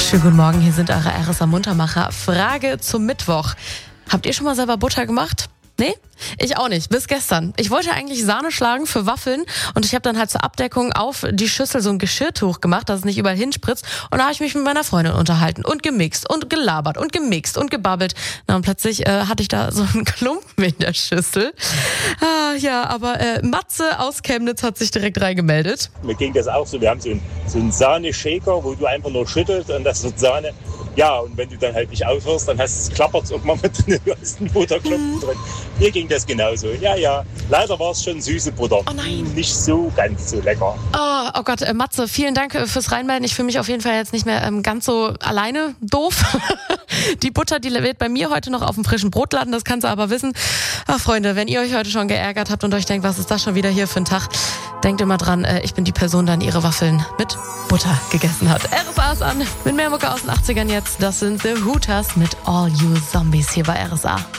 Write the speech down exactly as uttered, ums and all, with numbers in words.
Schönen guten Morgen, hier sind eure R S A-Muntermacher. Frage zum Mittwoch. Habt ihr schon mal selber Butter gemacht? Nee? Ich auch nicht, bis gestern. Ich wollte eigentlich Sahne schlagen für Waffeln und ich habe dann halt zur Abdeckung auf die Schüssel so ein Geschirrtuch gemacht, dass es nicht überall hinspritzt. Und da habe ich mich mit meiner Freundin unterhalten und gemixt und gelabert und gemixt und gebabbelt. Na, und plötzlich äh, hatte ich da so einen Klumpen in der Schüssel. Ah, ja, aber äh, Matze aus Chemnitz hat sich direkt reingemeldet. Mir ging das auch so, wir haben so einen, so einen Sahne-Shaker, wo du einfach nur schüttelst und das wird Sahne. Ja, und wenn du dann halt nicht aufhörst, dann hast es klappert irgendwann mit drin, du hast einen Butterklumpen mhm. drin. Mir ging das genauso. Ja, ja. Leider war es schon süße Butter. Oh nein. Nicht so ganz so lecker. Oh, oh Gott, äh, Matze, vielen Dank äh, fürs Reinmelden. Ich fühle mich auf jeden Fall jetzt nicht mehr ähm, ganz so alleine doof. Die Butter, die wird bei mir heute noch auf dem frischen Brot landen, das kannst du aber wissen. Ach, Freunde, wenn ihr euch heute schon geärgert habt und euch denkt, was ist das schon wieder hier für ein Tag, denkt immer dran, äh, ich bin die Person, die dann ihre Waffeln mit Butter gegessen hat. R S A ist an, mit mehr Mucke aus den achtzigern jetzt. Das sind The Hooters mit All You Zombies hier bei R S A.